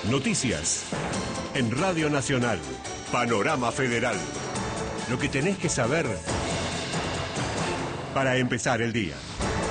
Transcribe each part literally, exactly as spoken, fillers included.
Noticias. En Radio Nacional. Panorama Federal. Lo que tenés que saber para empezar el día.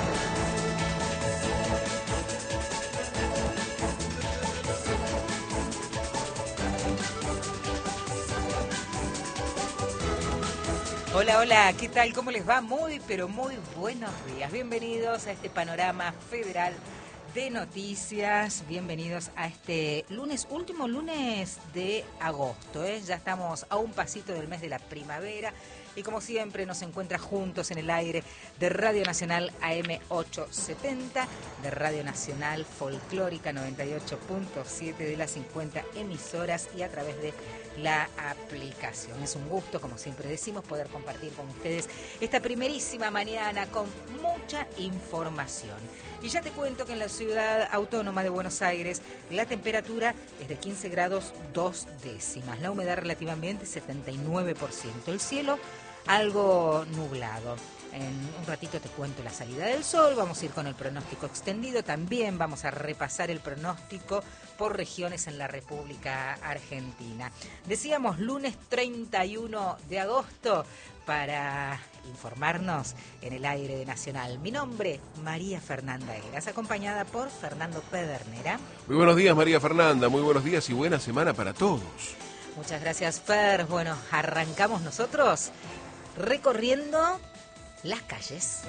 Hola, hola, ¿qué tal? ¿Cómo les va? Muy, pero muy buenos días. Bienvenidos a este Panorama Federal de Noticias. Bienvenidos a este lunes, último lunes de agosto, ¿eh? Ya estamos a un pasito del mes de la primavera y como siempre nos encuentra juntos en el aire de Radio Nacional A M ochocientos setenta, de Radio Nacional Folclórica noventa y ocho punto siete, de las cincuenta emisoras y a través de la aplicación. Es un gusto, como siempre decimos, poder compartir con ustedes esta primerísima mañana con mucha información. Y ya te cuento que en la ciudad autónoma de Buenos Aires la temperatura es de quince grados dos décimas, la humedad relativamente setenta y nueve por ciento, el cielo algo nublado. En un ratito te cuento la salida del sol, vamos a ir con el pronóstico extendido, también vamos a repasar el pronóstico por regiones en la República Argentina. Decíamos lunes treinta y uno de agosto para informarnos en el aire de Nacional. Mi nombre, María Fernanda Eras, acompañada por Fernando Pedernera. Muy buenos días, María Fernanda, muy buenos días y buena semana para todos. Muchas gracias, Fer. Bueno, arrancamos nosotros recorriendo las calles.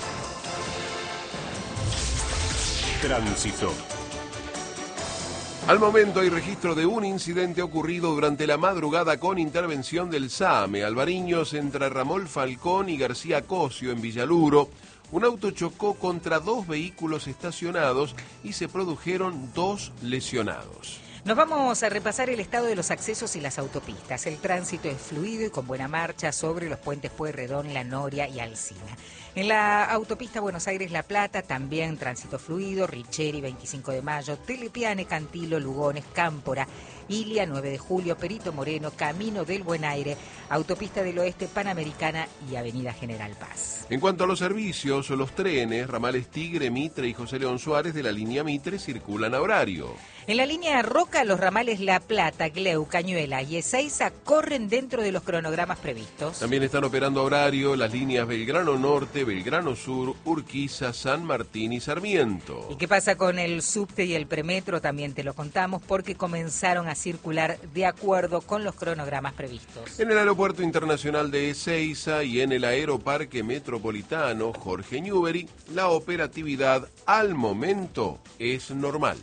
Tránsito. Al momento hay registro de un incidente ocurrido durante la madrugada con intervención del SAME. Albariños entre Ramón Falcón y García Cosio en Villaluro. Un auto chocó contra dos vehículos estacionados y se produjeron dos lesionados. Nos vamos a repasar el estado de los accesos y las autopistas. El tránsito es fluido y con buena marcha sobre los puentes Pueyrredón, La Noria y Alsina. En la autopista Buenos Aires-La Plata también tránsito fluido, Richeri, veinticinco de mayo, Telepiane, Cantilo, Lugones, Cámpora, Ilia, nueve de julio, Perito Moreno, Camino del Buen Aire, Autopista del Oeste, Panamericana y Avenida General Paz. En cuanto a los servicios, los trenes, ramales Tigre, Mitre y José León Suárez de la línea Mitre circulan a horario. En la línea Roca, los ramales La Plata, Gleu, Cañuela y Ezeiza corren dentro de los cronogramas previstos. También están operando a horario las líneas Belgrano Norte, Belgrano Sur, Urquiza, San Martín y Sarmiento. ¿Y qué pasa con el subte y el premetro? También te lo contamos porque comenzaron a circular de acuerdo con los cronogramas previstos. En el Aeropuerto Internacional de Ezeiza y en el Aeroparque Metropolitano Jorge Newbery, la operatividad al momento es normal.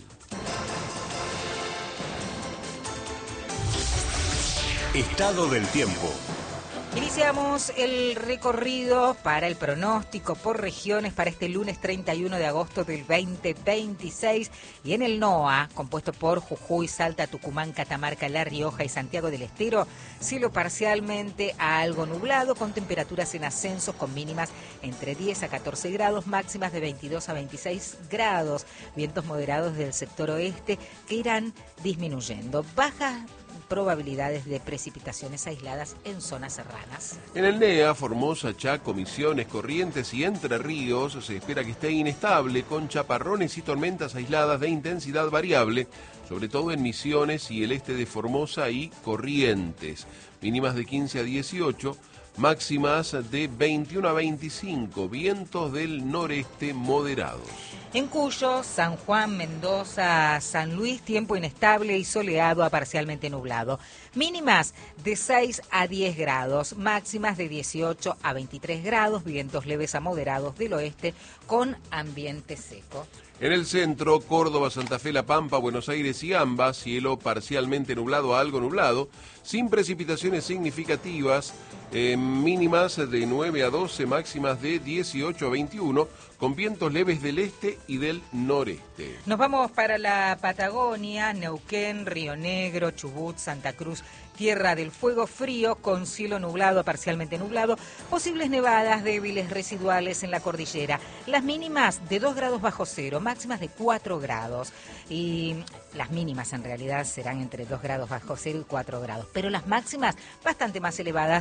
Estado del tiempo. Iniciamos el recorrido para el pronóstico por regiones para este lunes treinta y uno de agosto del veinte veintiséis y en el NOA, compuesto por Jujuy, Salta, Tucumán, Catamarca, La Rioja y Santiago del Estero, cielo parcialmente a algo nublado con temperaturas en ascenso con mínimas entre diez a catorce grados, máximas de veintidós a veintiséis grados, vientos moderados del sector oeste que irán disminuyendo, bajas probabilidades de precipitaciones aisladas en zonas serranas. En el NEA, Formosa, Chaco, Misiones, Corrientes y Entre Ríos se espera que esté inestable con chaparrones y tormentas aisladas de intensidad variable, sobre todo en Misiones y el este de Formosa y Corrientes. Mínimas de quince a dieciocho, máximas de veintiuno a veinticinco, vientos del noreste moderados. En Cuyo, San Juan, Mendoza, San Luis, tiempo inestable y soleado a parcialmente nublado. Mínimas de seis a diez grados, máximas de dieciocho a veintitrés grados, vientos leves a moderados del oeste con ambiente seco. En el centro, Córdoba, Santa Fe, La Pampa, Buenos Aires y ambas, cielo parcialmente nublado a algo nublado, sin precipitaciones significativas, eh, mínimas de nueve a doce, máximas de dieciocho a veintiuno, con vientos leves del este y del noreste. Nos vamos para la Patagonia, Neuquén, Río Negro, Chubut, Santa Cruz, Tierra del Fuego, frío con cielo nublado a parcialmente nublado, posibles nevadas débiles residuales en la cordillera. Las mínimas de dos grados bajo cero, máximas de cuatro grados. Y las mínimas en realidad serán entre dos grados bajo cero y cuatro grados, pero las máximas bastante más elevadas estarán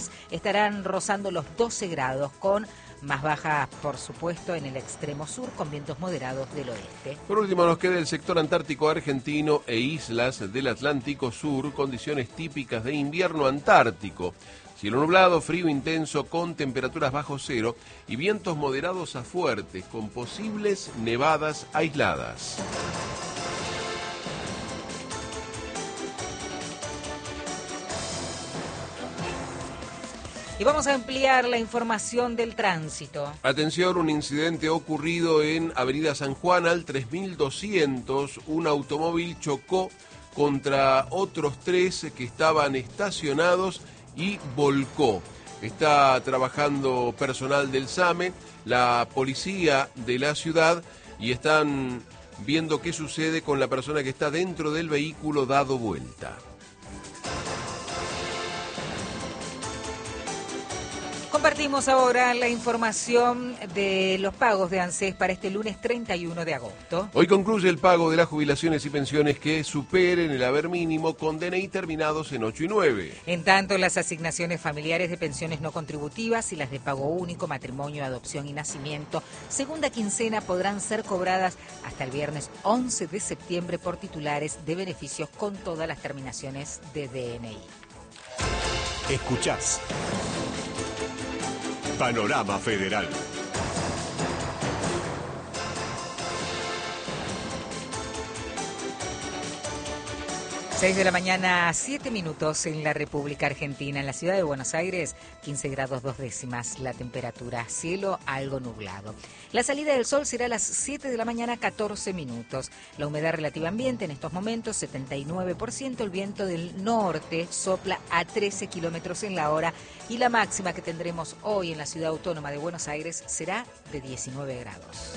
estarán rozando los doce grados, con más bajas, por supuesto, en el extremo sur, con vientos moderados del oeste. Por último, nos queda el sector antártico argentino e islas del Atlántico Sur, condiciones típicas de invierno antártico. Cielo nublado, frío intenso con temperaturas bajo cero y vientos moderados a fuertes, con posibles nevadas aisladas. Y vamos a ampliar la información del tránsito. Atención, un incidente ocurrido en Avenida San Juan al tres mil doscientos. Un automóvil chocó contra otros tres que estaban estacionados y volcó. Está trabajando personal del SAME, la policía de la ciudad, y están viendo qué sucede con la persona que está dentro del vehículo dado vuelta. Compartimos ahora la información de los pagos de ANSES para este lunes treinta y uno de agosto. Hoy concluye el pago de las jubilaciones y pensiones que superen el haber mínimo con D N I terminados en ocho y nueve. En tanto, las asignaciones familiares de pensiones no contributivas y las de pago único, matrimonio, adopción y nacimiento, segunda quincena, podrán ser cobradas hasta el viernes once de septiembre por titulares de beneficios con todas las terminaciones de D N I. Escuchás Panorama Federal. seis de la mañana, siete minutos en la República Argentina. En la ciudad de Buenos Aires, quince grados dos décimas la temperatura, cielo algo nublado. La salida del sol será a las siete de la mañana, catorce minutos. La humedad relativa ambiente en estos momentos, setenta y nueve por ciento. El viento del norte sopla a trece kilómetros en la hora y la máxima que tendremos hoy en la ciudad autónoma de Buenos Aires será de diecinueve grados.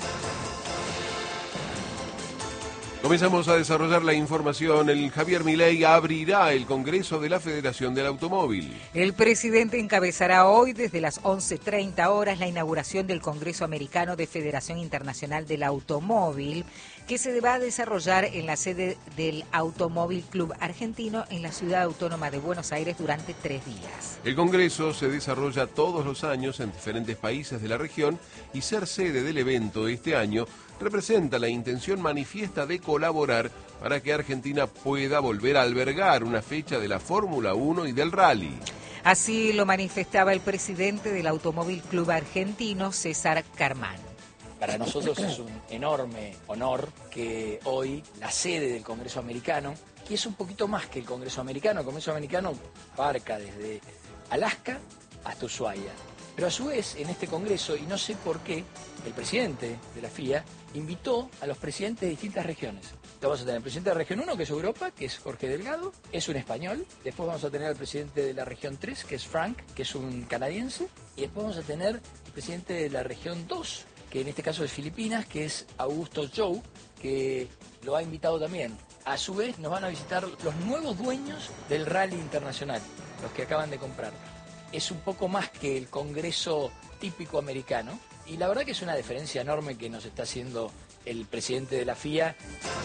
Comenzamos a desarrollar la información. El Javier Milei abrirá el Congreso de la Federación del Automóvil. El presidente encabezará hoy desde las once treinta horas la inauguración del Congreso Americano de Federación Internacional del Automóvil, que se va a desarrollar en la sede del Automóvil Club Argentino en la ciudad autónoma de Buenos Aires durante tres días. El Congreso se desarrolla todos los años en diferentes países de la región y ser sede del evento este año representa la intención manifiesta de colaborar para que Argentina pueda volver a albergar una fecha de la Fórmula uno y del Rally. Así lo manifestaba el presidente del Automóvil Club Argentino, César Carmán. Para nosotros es un enorme honor que hoy la sede del Congreso Americano, que es un poquito más que el Congreso Americano, el Congreso Americano abarca desde Alaska hasta Ushuaia. Pero a su vez, en este Congreso, y no sé por qué, el presidente de la F I A invitó a los presidentes de distintas regiones. Entonces vamos a tener el presidente de la región uno, que es Europa, que es Jorge Delgado, es un español. Después vamos a tener al presidente de la región tres, que es Frank, que es un canadiense. Y después vamos a tener el presidente de la región dos, que en este caso es Filipinas, que es Augusto Zhou, que lo ha invitado también. A su vez nos van a visitar los nuevos dueños del Rally Internacional, los que acaban de comprar. Es un poco más que el Congreso típico americano y la verdad que es una diferencia enorme que nos está haciendo el presidente de la F I A.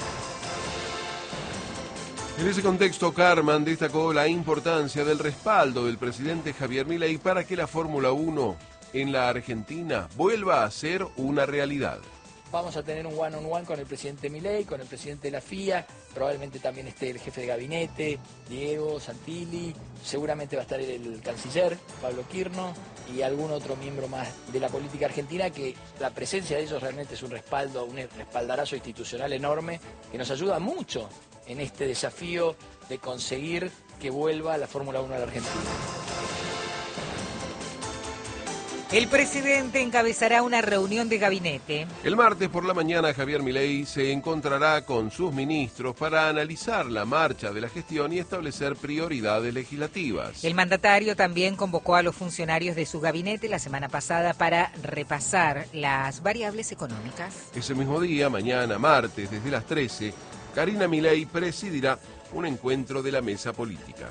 En ese contexto, Carman destacó la importancia del respaldo del presidente Javier Milei para que la Fórmula uno en la Argentina vuelva a ser una realidad. Vamos a tener un one-on-one con el presidente Milei, con el presidente de la F I A, probablemente también esté el jefe de gabinete, Diego Santilli, seguramente va a estar el canciller, Pablo Quirno, y algún otro miembro más de la política argentina, que la presencia de ellos realmente es un respaldo, un respaldarazo institucional enorme, que nos ayuda mucho en este desafío de conseguir que vuelva la Fórmula uno a la Argentina. El presidente encabezará una reunión de gabinete. El martes por la mañana, Javier Milei se encontrará con sus ministros para analizar la marcha de la gestión y establecer prioridades legislativas. El mandatario también convocó a los funcionarios de su gabinete la semana pasada para repasar las variables económicas. Ese mismo día, mañana martes, desde las trece, Karina Milei presidirá un encuentro de la mesa política.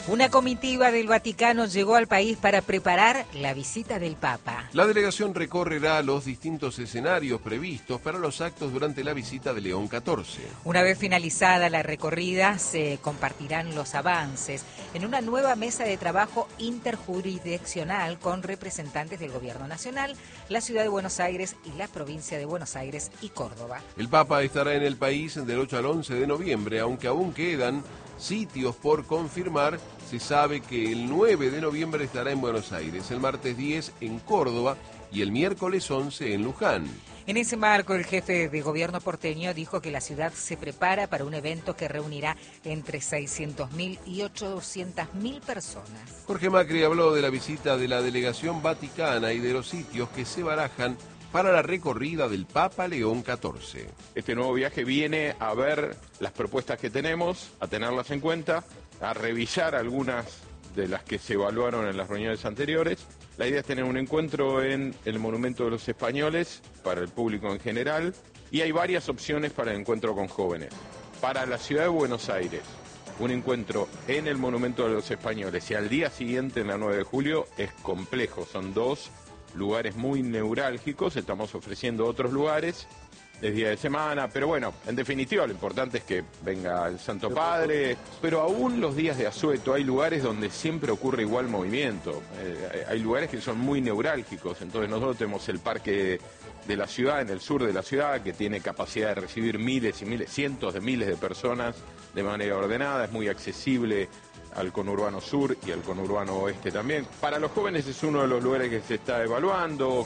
Una comitiva del Vaticano llegó al país para preparar la visita del Papa. La delegación recorrerá los distintos escenarios previstos para los actos durante la visita de León catorce. Una vez finalizada la recorrida, se compartirán los avances en una nueva mesa de trabajo interjurisdiccional con representantes del Gobierno Nacional, la Ciudad de Buenos Aires y la provincia de Buenos Aires y Córdoba. El Papa estará en el país del ocho al once de noviembre, aunque aún quedan sitios por confirmar. Se sabe que el nueve de noviembre estará en Buenos Aires, el martes diez en Córdoba y el miércoles once en Luján. En ese marco, el jefe de gobierno porteño dijo que la ciudad se prepara para un evento que reunirá entre seiscientos mil y ochocientas mil personas. Jorge Macri habló de la visita de la delegación vaticana y de los sitios que se barajan para la recorrida del Papa León catorce. Este nuevo viaje viene a ver las propuestas que tenemos, a tenerlas en cuenta, a revisar algunas de las que se evaluaron en las reuniones anteriores. La idea es tener un encuentro en el Monumento de los Españoles para el público en general y hay varias opciones para el encuentro con jóvenes. Para la ciudad de Buenos Aires, un encuentro en el Monumento de los Españoles y al día siguiente, en la nueve de julio, es complejo. Son dos lugares muy neurálgicos, estamos ofreciendo otros lugares. Es día de semana, pero bueno, en definitiva lo importante es que venga el Santo Padre, pero aún los días de asueto hay lugares donde siempre ocurre igual movimiento, eh, hay lugares que son muy neurálgicos, entonces nosotros tenemos el Parque de la Ciudad, en el sur de la ciudad, que tiene capacidad de recibir miles y miles, cientos de miles de personas de manera ordenada, es muy accesible al conurbano sur y al conurbano oeste también. Para los jóvenes es uno de los lugares que se está evaluando.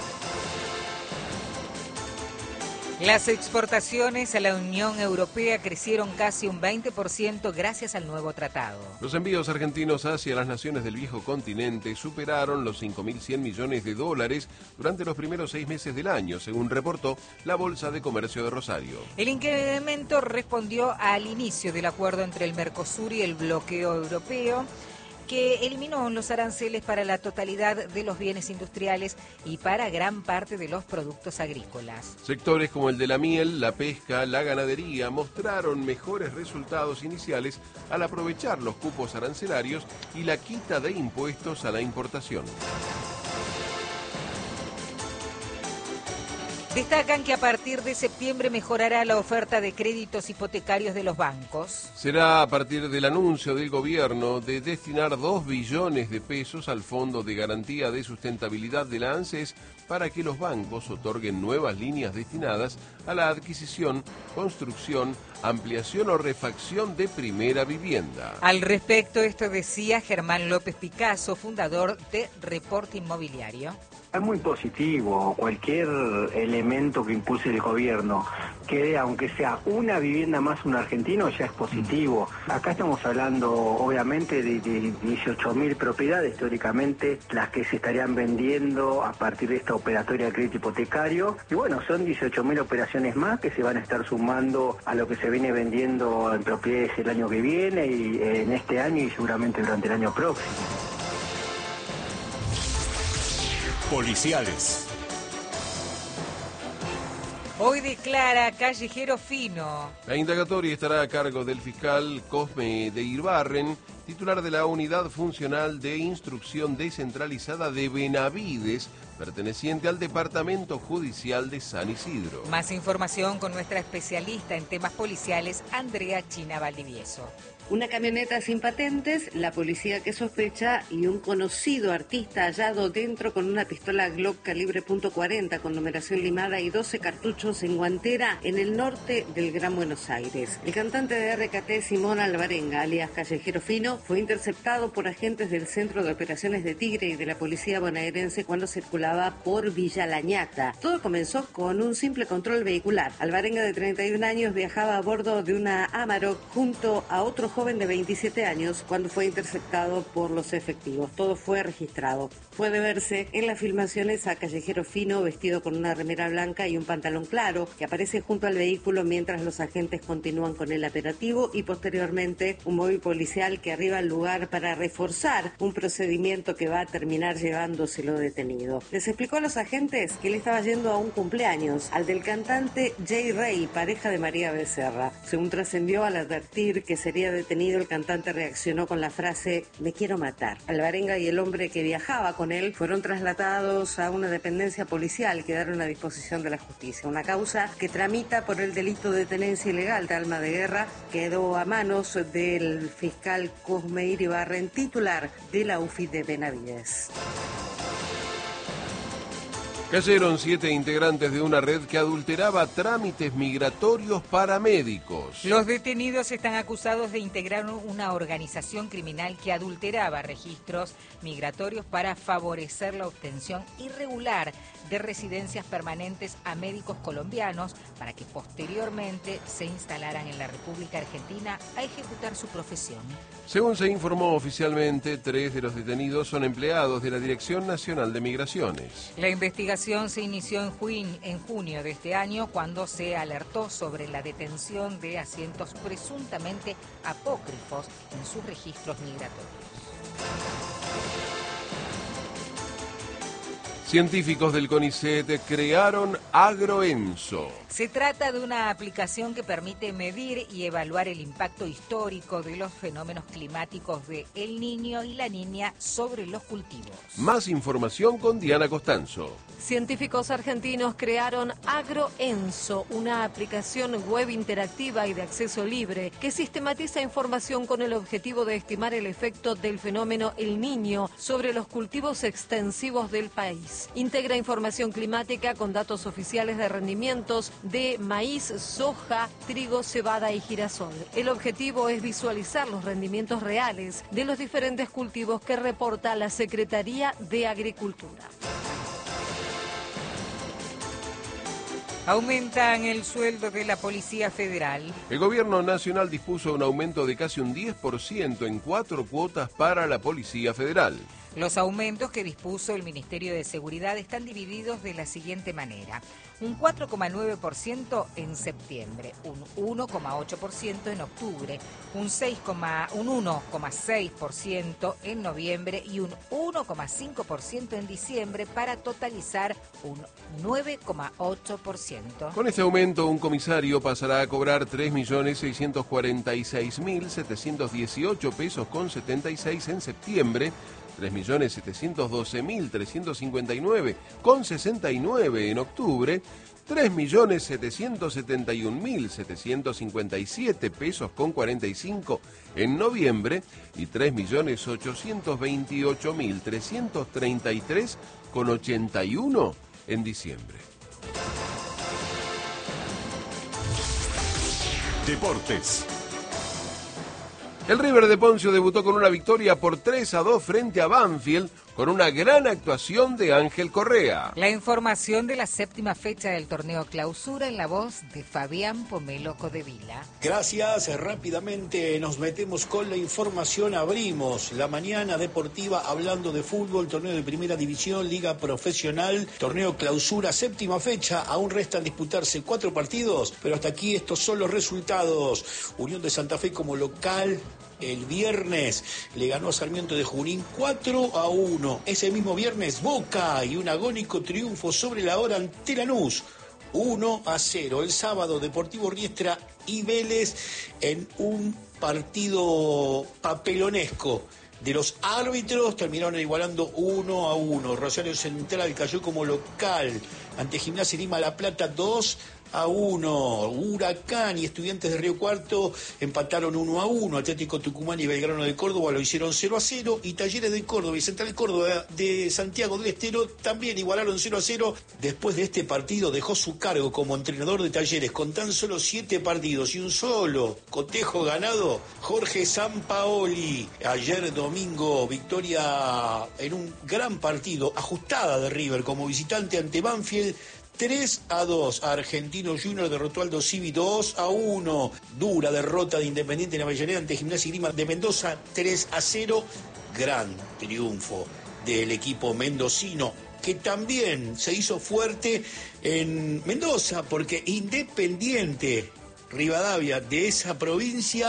Las exportaciones a la Unión Europea crecieron casi un veinte por ciento gracias al nuevo tratado. Los envíos argentinos hacia las naciones del viejo continente superaron los cinco mil cien millones de dólares durante los primeros seis meses del año, según reportó la Bolsa de Comercio de Rosario. El incremento respondió al inicio del acuerdo entre el Mercosur y el bloqueo europeo, que eliminó los aranceles para la totalidad de los bienes industriales y para gran parte de los productos agrícolas. Sectores como el de la miel, la pesca, la ganadería mostraron mejores resultados iniciales al aprovechar los cupos arancelarios y la quita de impuestos a la importación. Destacan que a partir de septiembre mejorará la oferta de créditos hipotecarios de los bancos. Será a partir del anuncio del gobierno de destinar dos billones de pesos al Fondo de Garantía de Sustentabilidad de la ANSES para que los bancos otorguen nuevas líneas destinadas a la adquisición, construcción, ampliación o refacción de primera vivienda. Al respecto, esto decía Germán López Picasso, fundador de Reporte Inmobiliario. Es muy positivo cualquier elemento que impulse el gobierno, que aunque sea una vivienda más un argentino, ya es positivo. Acá estamos hablando obviamente de, de dieciocho mil propiedades, teóricamente las que se estarían vendiendo a partir de esta operatoria de crédito hipotecario. Y bueno, son dieciocho mil operaciones más que se van a estar sumando a lo que se viene vendiendo en propiedades el año que viene y en este año y seguramente durante el año próximo. Policiales. Hoy declara Callejero Fino. La indagatoria estará a cargo del fiscal Cosme de Irbarren, titular de la Unidad Funcional de Instrucción Descentralizada de Benavides, perteneciente al Departamento Judicial de San Isidro. Más información con nuestra especialista en temas policiales, Andrea China Valdivieso. Una camioneta sin patentes, la policía que sospecha y un conocido artista hallado dentro con una pistola Glock calibre punto cuarenta con numeración limada y doce cartuchos en guantera en el norte del Gran Buenos Aires. El cantante de R K T, Simón Alvarenga, alias Callejero Fino, fue interceptado por agentes del Centro de Operaciones de Tigre y de la policía bonaerense cuando circulaba por Villa La Ñata. Todo comenzó con un simple control vehicular. Alvarenga, de treinta y un años, viajaba a bordo de una Amarok junto a otro joven de veintisiete años cuando fue interceptado por los efectivos. Todo fue registrado. Puede verse en las filmaciones a Callejero Fino vestido con una remera blanca y un pantalón claro que aparece junto al vehículo mientras los agentes continúan con el operativo y posteriormente un móvil policial que arriba al lugar para reforzar un procedimiento que va a terminar llevándoselo detenido. Les explicó a los agentes que él estaba yendo a un cumpleaños, al del cantante Jay Rey, pareja de María Becerra. Según trascendió, al advertir que sería detenido detenido, el cantante reaccionó con la frase "me quiero matar". Alvarenga y el hombre que viajaba con él fueron trasladados a una dependencia policial, quedaron a disposición de la justicia. Una causa que tramita por el delito de tenencia ilegal de arma de guerra quedó a manos del fiscal Cosme Iribarren, titular de la U F I de Benavides. Cayeron siete integrantes de una red que adulteraba trámites migratorios para médicos. Los detenidos están acusados de integrar una organización criminal que adulteraba registros migratorios para favorecer la obtención irregular de residencias permanentes a médicos colombianos para que posteriormente se instalaran en la República Argentina a ejecutar su profesión. Según se informó oficialmente, tres de los detenidos son empleados de la Dirección Nacional de Migraciones. La investigación se inició en, juin, en junio de este año cuando se alertó sobre la detención de asientos presuntamente apócrifos en sus registros migratorios. Científicos del CONICET crearon AgroEnso. Se trata de una aplicación que permite medir y evaluar el impacto histórico de los fenómenos climáticos de El Niño y La Niña sobre los cultivos. Más información con Diana Costanzo. Científicos argentinos crearon AgroEnso, una aplicación web interactiva y de acceso libre que sistematiza información con el objetivo de estimar el efecto del fenómeno El Niño sobre los cultivos extensivos del país. Integra información climática con datos oficiales de rendimientos de maíz, soja, trigo, cebada y girasol. El objetivo es visualizar los rendimientos reales de los diferentes cultivos que reporta la Secretaría de Agricultura. Aumentan el sueldo de la Policía Federal. El gobierno nacional dispuso un aumento de casi un diez por ciento en cuatro cuotas para la Policía Federal. Los aumentos que dispuso el Ministerio de Seguridad están divididos de la siguiente manera. Un cuatro coma nueve por ciento en septiembre, un uno coma ocho por ciento en octubre, un, seis, un uno coma seis por ciento en noviembre y un uno coma cinco por ciento en diciembre para totalizar un nueve coma ocho por ciento. Con este aumento, un comisario pasará a cobrar tres millones seiscientos cuarenta y seis mil setecientos dieciocho pesos con setenta y seis en septiembre, tres millones setecientos doce mil trescientos cincuenta y nueve con sesenta y nueve en octubre, tres millones setecientos setenta y un mil setecientos cincuenta y siete pesos con cuarenta y cinco en noviembre y tres millones ochocientos veintiocho mil trescientos treinta y tres con ochenta y uno en diciembre. Deportes. El River de Poncio debutó con una victoria por tres a dos frente a Banfield con una gran actuación de Ángel Correa. La información de la séptima fecha del torneo Clausura en la voz de Fabián Pomelo Codevila. Gracias, rápidamente nos metemos con la información, abrimos la mañana deportiva hablando de fútbol, torneo de primera división, liga profesional, torneo Clausura, séptima fecha, aún restan disputarse cuatro partidos, pero hasta aquí estos son los resultados. Unión de Santa Fe como local el viernes le ganó a Sarmiento de Junín cuatro a uno. Ese mismo viernes Boca y un agónico triunfo sobre la hora ante Lanús, uno a cero. El sábado Deportivo Riestra y Vélez en un partido papelonesco de los árbitros, terminaron igualando uno a uno. Rosario Central cayó como local ante Gimnasia Lima La Plata dos a uno. Huracán y Estudiantes de Río Cuarto empataron uno a uno. Atlético Tucumán y Belgrano de Córdoba lo hicieron cero a cero. Y Talleres de Córdoba y Central Córdoba de Santiago del Estero también igualaron cero a cero. Después de este partido dejó su cargo como entrenador de Talleres con tan solo siete partidos y un solo cotejo ganado, Jorge Sampaoli. Ayer domingo, victoria en un gran partido, ajustada de River como visitante ante Banfield, tres a dos. Argentino Junior derrotó al Civi dos a uno. Dura derrota de Independiente en Avellaneda ante Gimnasia y Grima de Mendoza tres a cero. Gran triunfo del equipo mendocino, que también se hizo fuerte en Mendoza, porque Independiente Rivadavia de esa provincia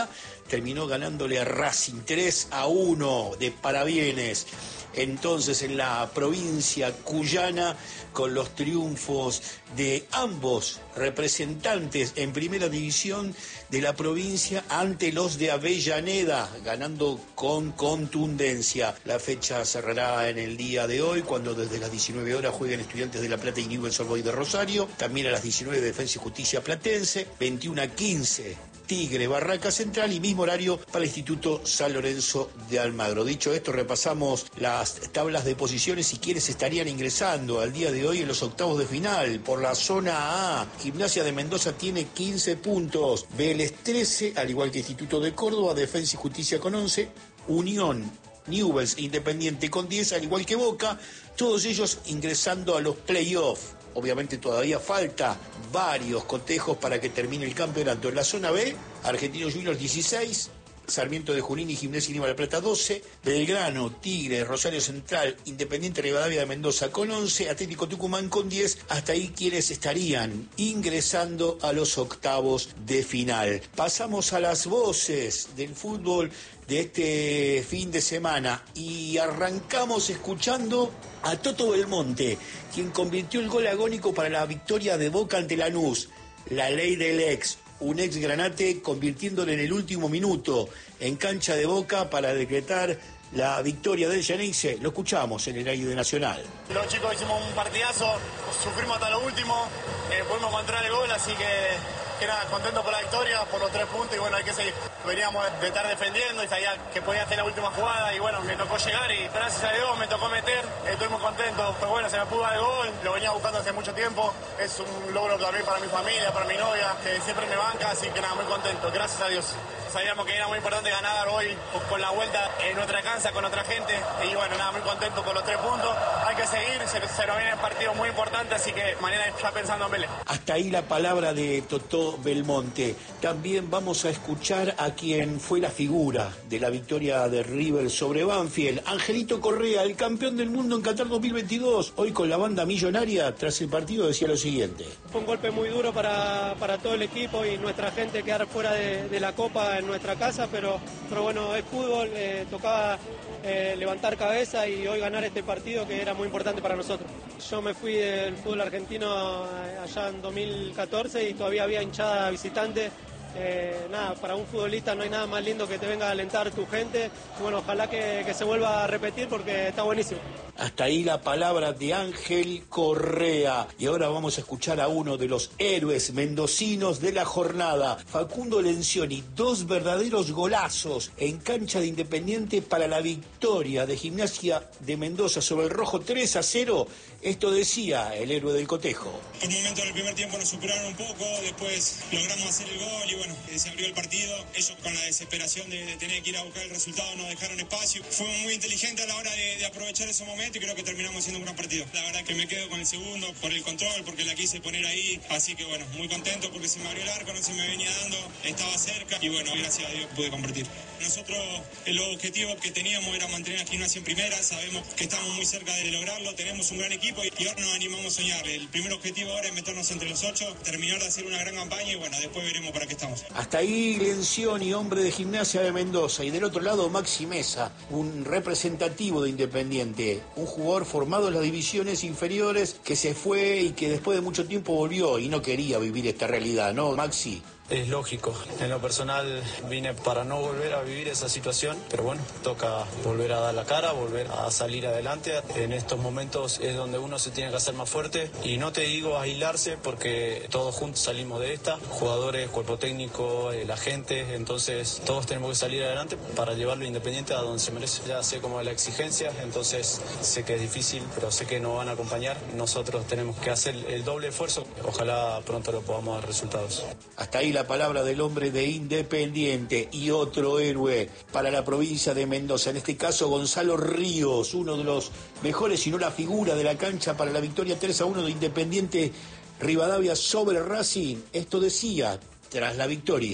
terminó ganándole a Racing tres a uno de parabienes. Entonces en la provincia cuyana, con los triunfos de ambos representantes en primera división de la provincia ante los de Avellaneda, ganando con contundencia. La fecha cerrará en el día de hoy, cuando desde las diecinueve horas jueguen Estudiantes de La Plata y Newell's Old Boys de Rosario. También a las diecinueve Defensa y Justicia Platense, veintiuno a quince Tigre Barraca Central y mismo horario para el Instituto San Lorenzo de Almagro. Dicho esto, repasamos las tablas de posiciones y quienes estarían ingresando al día de hoy en los octavos de final. Por la zona A, Gimnasia de Mendoza tiene quince puntos, Vélez trece, al igual que Instituto de Córdoba, Defensa y Justicia con once, Unión, Newell's, Independiente con diez, al igual que Boca, todos ellos ingresando a los playoffs. Obviamente todavía falta varios cotejos para que termine el campeonato. En la zona B, Argentinos Juniors dieciséis, Sarmiento de Junín y Gimnasia y Grima de la Plata doce, Belgrano, Tigre, Rosario Central, Independiente Rivadavia de Mendoza con once, Atlético Tucumán con diez, hasta ahí quienes estarían ingresando a los octavos de final. Pasamos a las voces del fútbol de este fin de semana y arrancamos escuchando a Toto Belmonte, quien convirtió el gol agónico para la victoria de Boca ante Lanús. La ley del ex, un ex granate convirtiéndole en el último minuto en cancha de Boca para decretar la victoria del Xeneize. Lo escuchamos en el aire de Nacional. Los chicos hicimos un partidazo, sufrimos hasta lo último, eh, pudimos encontrar el gol, así que... que nada, contento por la victoria, por los tres puntos y bueno, hay que seguir. Veníamos de estar defendiendo y sabía que podía hacer la última jugada y bueno, me tocó llegar y gracias a Dios me tocó meter, estoy muy contento. Pero bueno, se me pudo dar el gol, lo venía buscando hace mucho tiempo, es un logro también para mi familia, para mi novia, que siempre me banca, así que nada, muy contento, gracias a Dios. Sabíamos que era muy importante ganar hoy con la vuelta en nuestra casa, con otra gente y bueno, nada, muy contento con los tres puntos. Hay que seguir, se, se nos viene un partido muy importante, así que mañana ya pensando en Vélez. Hasta ahí la palabra de Toto Belmonte. También vamos a escuchar a quien fue la figura de la victoria de River sobre Banfield, Angelito Correa, el campeón del mundo en Qatar dos mil veintidós, hoy con la banda millonaria. Tras el partido decía lo siguiente: fue un golpe muy duro para, para todo el equipo y nuestra gente quedar fuera de, de la Copa en nuestra casa, pero, pero bueno, es fútbol, eh, tocaba eh, levantar cabeza y hoy ganar este partido que era muy importante para nosotros. Yo me fui del fútbol argentino allá en dos mil catorce y todavía había hinchada visitante. Eh, nada, para un futbolista no hay nada más lindo que te venga a alentar tu gente. Bueno, ojalá que, que se vuelva a repetir porque está buenísimo. Hasta ahí la palabra de Ángel Correa. Y ahora vamos a escuchar a uno de los héroes mendocinos de la jornada, Facundo Lencioni. Dos verdaderos golazos en cancha de Independiente para la victoria de Gimnasia de Mendoza sobre el Rojo tres a cero. Esto decía el héroe del cotejo. Por momentos en el primer tiempo nos superaron un poco, después logramos hacer el gol y bueno, se abrió el partido. Ellos con la desesperación de, de tener que ir a buscar el resultado nos dejaron espacio. Fuimos muy inteligentes a la hora de, de aprovechar esos momentos y creo que terminamos haciendo un gran partido. La verdad que me quedo con el segundo por el control, porque la quise poner ahí. Así que bueno, muy contento porque se me abrió el arco, no se me venía dando, estaba cerca y bueno, gracias a Dios pude convertir. Nosotros el objetivo que teníamos era mantener a Gimnasia en primera, sabemos que estamos muy cerca de lograrlo, tenemos un gran equipo y ahora nos animamos a soñar. El primer objetivo ahora es meternos entre los ocho, terminar de hacer una gran campaña y bueno, después veremos para qué estamos. Hasta ahí Lencioni, hombre de Gimnasia de Mendoza, y del otro lado Maxi Mesa, un representativo de Independiente, un jugador formado en las divisiones inferiores que se fue y que después de mucho tiempo volvió y no quería vivir esta realidad, ¿no, Maxi? Es lógico, en lo personal vine para no volver a vivir esa situación, pero bueno, toca volver a dar la cara, volver a salir adelante. En estos momentos es donde uno se tiene que hacer más fuerte y no te digo aislarse porque todos juntos salimos de esta, jugadores, cuerpo técnico, la gente, entonces todos tenemos que salir adelante para llevarlo Independiente a donde se merece. Ya sé cómo es la exigencia, entonces sé que es difícil, pero sé que nos van a acompañar. Nosotros tenemos que hacer el doble esfuerzo, ojalá pronto lo podamos dar resultados. Hasta ahí la palabra del hombre de Independiente y otro héroe para la provincia de Mendoza, en este caso Gonzalo Ríos, uno de los mejores, si no la figura de la cancha para la victoria tres a uno de Independiente Rivadavia sobre Racing. Esto decía tras la victoria.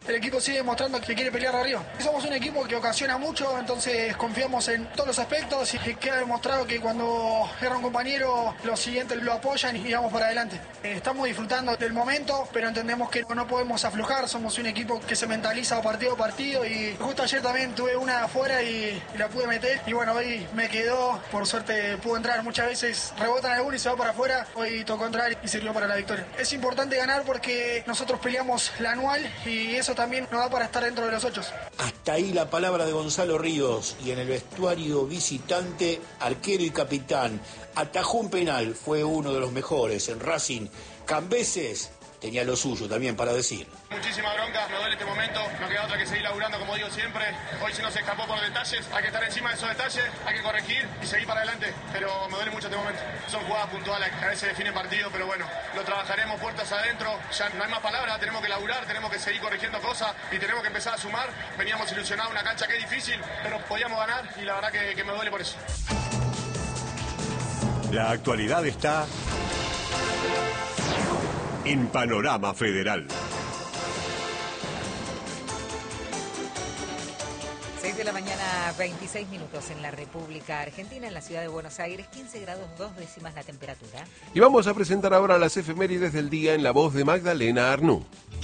el equipo sigue demostrando que quiere pelear arriba. Somos un equipo que ocasiona mucho, entonces confiamos en todos los aspectos y queda demostrado que cuando erra un compañero, los siguientes lo apoyan y vamos para adelante. Estamos disfrutando del momento, pero entendemos que no podemos aflojar, somos un equipo que se mentaliza partido a partido y justo ayer también tuve una afuera y, y la pude meter y bueno, hoy me quedó, por suerte pude entrar. Muchas veces rebotan alguno y se va para afuera, hoy tocó entrar y sirvió para la victoria. Es importante ganar porque nosotros peleamos la anual y eso también nos da para estar dentro de los ocho. Hasta ahí la palabra de Gonzalo Ríos, y en el vestuario visitante, arquero y capitán, atajó un penal, fue uno de los mejores en Racing. Cambeses tenía lo suyo también para decir. Muchísima bronca, me duele este momento, no queda otra que seguir laburando, como digo siempre. Hoy se nos escapó por detalles, hay que estar encima de esos detalles, hay que corregir y seguir para adelante, pero me duele mucho este momento. Son jugadas puntuales que a veces definen partido, pero bueno, lo trabajaremos puertas adentro, ya no hay más palabras, tenemos que laburar, tenemos que seguir corrigiendo cosas y tenemos que empezar a sumar. Veníamos ilusionados, una cancha que es difícil, pero podíamos ganar y la verdad que, que me duele por eso. La actualidad está en Panorama Federal. seis de la mañana, veintiséis minutos en la República Argentina, en la ciudad de Buenos Aires, quince grados dos décimas la temperatura. Y vamos a presentar ahora las efemérides del día en la voz de Magdalena Arnú.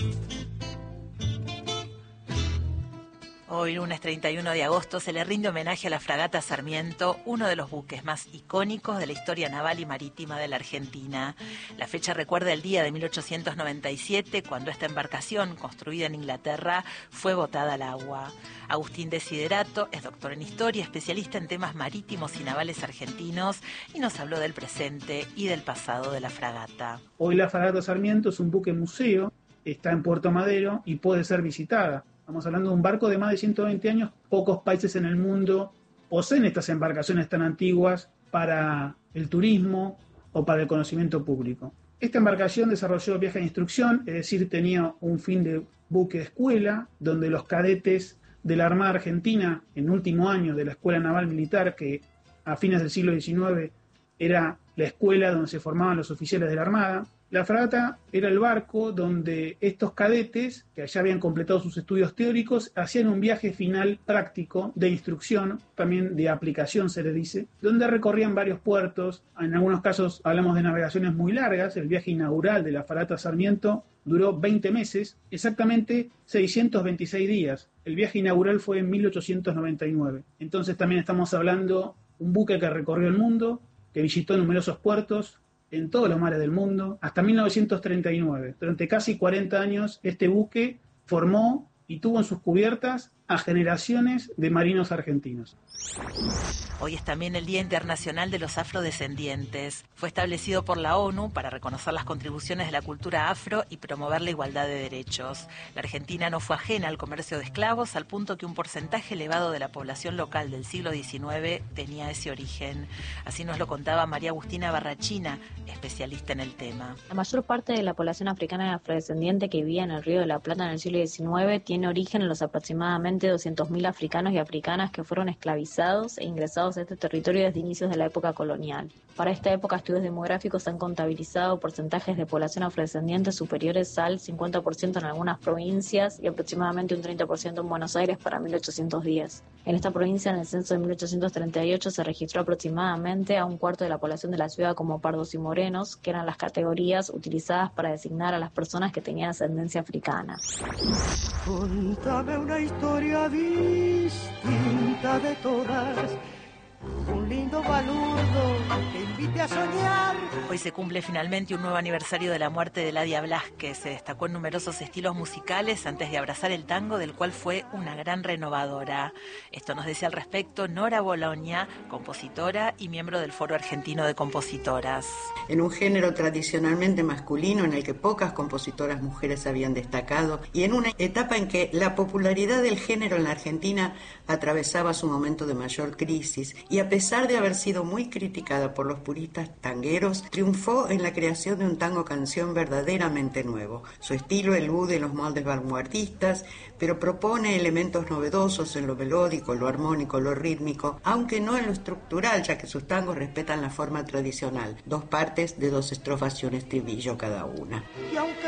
Hoy, lunes treinta y uno de agosto, se le rinde homenaje a la fragata Sarmiento, uno de los buques más icónicos de la historia naval y marítima de la Argentina. La fecha recuerda el día de mil ochocientos noventa y siete, cuando esta embarcación, construida en Inglaterra, fue botada al agua. Agustín Desiderato es doctor en historia, especialista en temas marítimos y navales argentinos, y nos habló del presente y del pasado de la fragata. Hoy la fragata Sarmiento es un buque museo, está en Puerto Madero y puede ser visitada. Estamos hablando de un barco de más de ciento veinte años. Pocos países en el mundo poseen estas embarcaciones tan antiguas para el turismo o para el conocimiento público. Esta embarcación desarrolló viaje de instrucción, es decir, tenía un fin de buque de escuela, donde los cadetes de la Armada Argentina, en último año de la Escuela Naval Militar, que a fines del siglo diecinueve era la escuela donde se formaban los oficiales de la Armada. La fragata era el barco donde estos cadetes, que ya habían completado sus estudios teóricos, hacían un viaje final práctico de instrucción, también de aplicación se le dice, donde recorrían varios puertos. En algunos casos hablamos de navegaciones muy largas. El viaje inaugural de la fragata Sarmiento duró veinte meses, exactamente seiscientos veintiséis días. El viaje inaugural fue en mil ochocientos noventa y nueve. Entonces también estamos hablando de un buque que recorrió el mundo, que visitó numerosos puertos en todos los mares del mundo, hasta mil novecientos treinta y nueve. Durante casi cuarenta años, este buque formó y tuvo en sus cubiertas a generaciones de marinos argentinos. Hoy es también el Día Internacional de los Afrodescendientes. Fue establecido por la ONU para reconocer las contribuciones de la cultura afro y promover la igualdad de derechos. La Argentina no fue ajena al comercio de esclavos, al punto que un porcentaje elevado de la población local del siglo diecinueve tenía ese origen. Así nos lo contaba María Agustina Barrachina, especialista en el tema. La mayor parte de la población africana y afrodescendiente que vivía en el Río de la Plata en el siglo diecinueve tiene origen en los aproximadamente doscientos mil africanos y africanas que fueron esclavizados e ingresados a este territorio desde inicios de la época colonial. Para esta época, estudios demográficos han contabilizado porcentajes de población afrodescendiente superiores al cincuenta por ciento en algunas provincias y aproximadamente un treinta por ciento en Buenos Aires para mil ochocientos diez. En esta provincia, en el censo de mil ochocientos treinta y ocho, se registró aproximadamente a un cuarto de la población de la ciudad como pardos y morenos, que eran las categorías utilizadas para designar a las personas que tenían ascendencia africana. Contame una historia distinta de todas, un lindo balurdo que invite a soñar. Hoy se cumple finalmente un nuevo aniversario de la muerte de Ladia Blasquez. Se destacó en numerosos estilos musicales antes de abrazar el tango, del cuel fue una gran renovadora. Esto nos decía al respecto Nora Bologna, compositora y miembro del Foro Argentino de Compositoras. En un género tradicionalmente masculino en el que pocas compositoras mujeres habían destacado, y en una etapa en que la popularidad del género en la Argentina atravesaba su momento de mayor crisis, y a pesar de haber sido muy criticada por los puristas tangueros, triunfó en la creación de un tango canción verdaderamente nuevo. Su estilo elude los moldes vanguardistas, pero propone elementos novedosos en lo melódico, lo armónico, lo rítmico, aunque no en lo estructural, ya que sus tangos respetan la forma tradicional, dos partes de dos estrofas y un estribillo cada una. Y aunque